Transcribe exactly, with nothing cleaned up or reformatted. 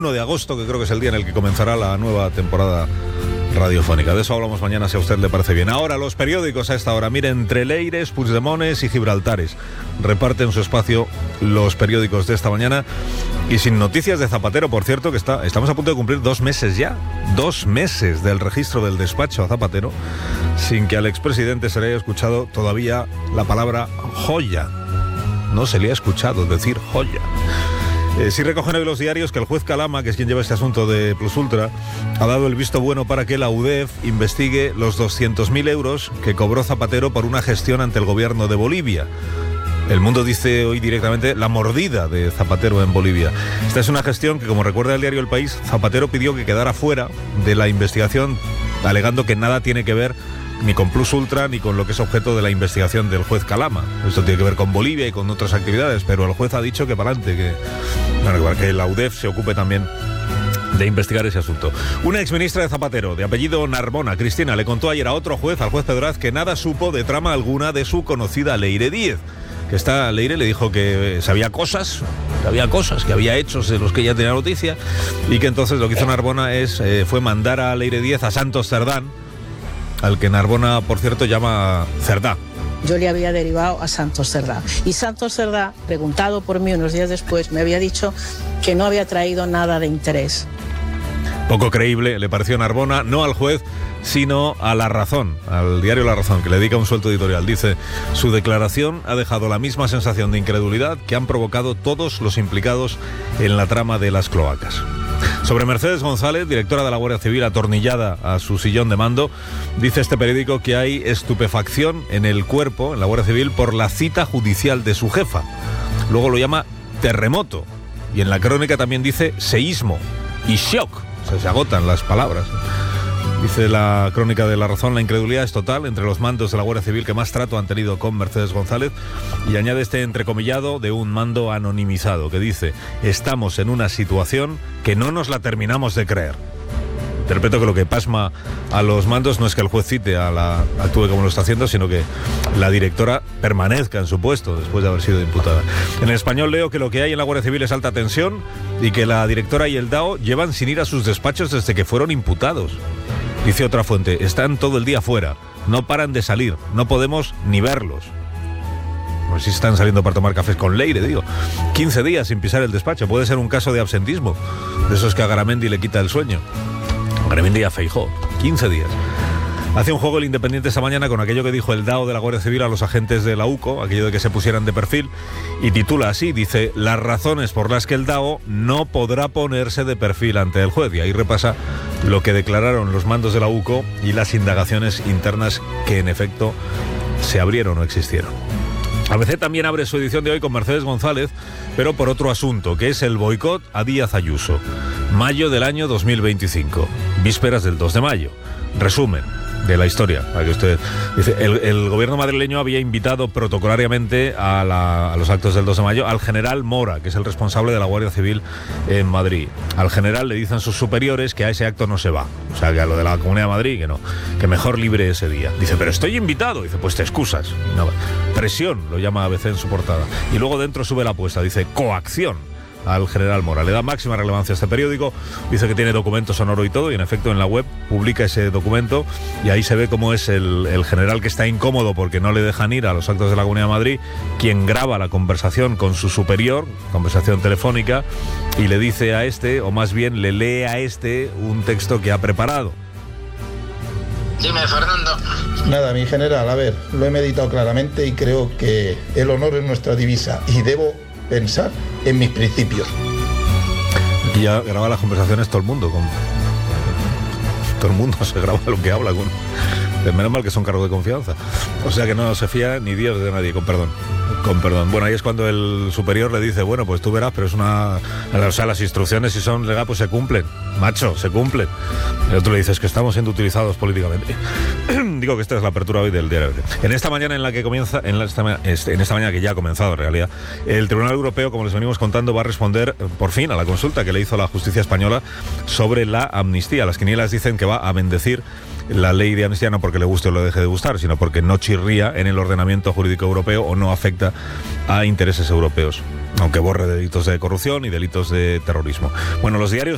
uno de agosto, que creo que es el día en el que comenzará la nueva temporada radiofónica. De eso hablamos mañana, si a usted le parece bien. Ahora, los periódicos a esta hora. Miren, entre Leires, Puigdemones y Gibraltares reparten su espacio los periódicos de esta mañana. Y sin noticias de Zapatero, por cierto, que está, estamos a punto de cumplir dos meses ya. Dos meses del registro del despacho a Zapatero, sin que al expresidente se le haya escuchado todavía la palabra joya. No se le ha escuchado decir joya. Eh, sí recogen hoy los diarios que el juez Calama, que es quien lleva este asunto de Plus Ultra, ha dado el visto bueno para que la U D E F investigue los doscientos mil euros que cobró Zapatero por una gestión ante el gobierno de Bolivia. El Mundo dice hoy directamente la mordida de Zapatero en Bolivia. Esta es una gestión que, como recuerda el diario El País, Zapatero pidió que quedara fuera de la investigación, alegando que nada tiene que ver ni con Plus Ultra ni con lo que es objeto de la investigación del juez Calama. Esto tiene que ver con Bolivia y con otras actividades, pero el juez ha dicho que para adelante, que, bueno, que la U D E F se ocupe también de investigar ese asunto. Una exministra de Zapatero, de apellido Narbona, Cristina, le contó ayer a otro juez, al juez Pedraz, que nada supo de trama alguna de su conocida Leire Díez. Que esta Leire le dijo que sabía cosas, que había cosas, que había hechos de los que ella tenía noticia, y que entonces lo que hizo Narbona es, eh, fue mandar a Leire Díez a Santos Cerdán, al que Narbona, por cierto, llama Cerdá. Yo le había derivado a Santos Cerdá. Y Santos Cerdá, preguntado por mí unos días después, me había dicho que no había traído nada de interés. Poco creíble le pareció Narbona, no al juez, sino a La Razón, al diario La Razón, que le dedica un suelto editorial. Dice, su declaración ha dejado la misma sensación de incredulidad que han provocado todos los implicados en la trama de las cloacas. Sobre Mercedes González, directora de la Guardia Civil atornillada a su sillón de mando, dice este periódico que hay estupefacción en el cuerpo, en la Guardia Civil, por la cita judicial de su jefa. Luego lo llama terremoto. Y en la crónica también dice seísmo y shock. O sea, se agotan las palabras. Dice la crónica de La Razón, la incredulidad es total entre los mandos de la Guardia Civil que más trato han tenido con Mercedes González, y añade este entrecomillado de un mando anonimizado que dice, estamos en una situación que no nos la terminamos de creer. Interpreto que lo que pasma a los mandos no es que el juez cite a la actúe como lo está haciendo, sino que la directora permanezca en su puesto después de haber sido imputada. En El Español leo que lo que hay en la Guardia Civil es alta tensión y que la directora y el D A O llevan sin ir a sus despachos desde que fueron imputados. Dice otra fuente, están todo el día fuera, no paran de salir, no podemos ni verlos. No sé si están saliendo para tomar cafés con Leire, digo. quince días sin pisar el despacho, puede ser un caso de absentismo, de esos que a Garamendi le quita el sueño. Garamendi a Feijóo, quince días. Hace un juego el Independiente esta mañana con aquello que dijo el D A O de la Guardia Civil a los agentes de la U C O, aquello de que se pusieran de perfil, y titula así, dice, las razones por las que el D A O no podrá ponerse de perfil ante el juez, y ahí repasa lo que declararon los mandos de la U C O y las indagaciones internas que en efecto se abrieron o existieron. A B C también abre su edición de hoy con Mercedes González, pero por otro asunto, que es el boicot a Díaz Ayuso. Mayo del año dos mil veinticinco, vísperas del dos de mayo. Resumen de la historia, para que usted dice, el, el gobierno madrileño había invitado protocolariamente a, la, a los actos del dos de mayo al general Mora, que es el responsable de la Guardia Civil en Madrid. Al general le dicen sus superiores que a ese acto no se va, o sea, que a lo de la Comunidad de Madrid, que no, que mejor libre ese día. Dice, pero estoy invitado. Dice, pues te excusas. No, presión, lo llama A B C en su portada. Y luego dentro sube la apuesta, dice, coacción al general Mora. Le da máxima relevancia a este periódico, dice que tiene documento sonoro y todo, y en efecto en la web publica ese documento, y ahí se ve cómo es el, el general que está incómodo porque no le dejan ir a los actos de la Comunidad de Madrid, quien graba la conversación con su superior, conversación telefónica, y le dice a este, o más bien le lee a este, un texto que ha preparado. Dime, Fernando. Nada, mi general, a ver, lo he meditado claramente y creo que el honor es nuestra divisa y debo pensar en mis principios. Aquí ya graba las conversaciones todo el mundo. Con... Todo el mundo se graba lo que habla. Con... Menos mal que son cargos de confianza. O sea que no se fía ni Dios de nadie, con perdón. Con perdón. Bueno, ahí es cuando el superior le dice, bueno, pues tú verás, pero es una... O sea, las instrucciones, si son legales, pues se cumplen. Macho, se cumplen. El otro le dice, es que estamos siendo utilizados políticamente. Digo que esta es la apertura hoy del diario. En esta mañana en la que comienza, en, la, esta, en esta mañana que ya ha comenzado en realidad, el Tribunal Europeo, como les venimos contando, va a responder por fin a la consulta que le hizo la justicia española sobre la amnistía. Las quinielas dicen que va a bendecir la ley de amnistía, no porque le guste o le deje de gustar, sino porque no chirría en el ordenamiento jurídico europeo o no afecta a intereses europeos, aunque borre delitos de corrupción y delitos de terrorismo. Bueno, los diarios